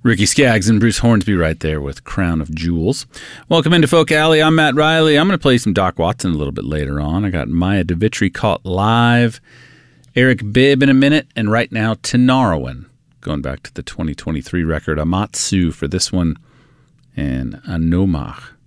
Ricky Skaggs and Bruce Hornsby right there with Crown of Jewels. Welcome into Folk Alley. I'm Matt Riley. I'm going to play some Doc Watson a little bit later on. I got Maya DeVitri caught live, Eric Bibb in a minute, and right now Tinariwen, going back to the 2023 record, Amatsu for this one, and Anomach.